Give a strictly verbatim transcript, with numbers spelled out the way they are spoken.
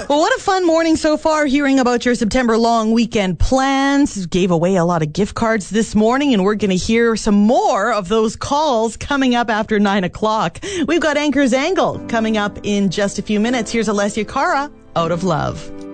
Well, what a fun morning so far hearing about your September long weekend plans. Gave away a lot of gift cards this morning, and we're going to hear some more of those calls coming up after nine o'clock. We've got Anchor's Angle coming up in just a few minutes. Here's Alessia Cara, Out of Love.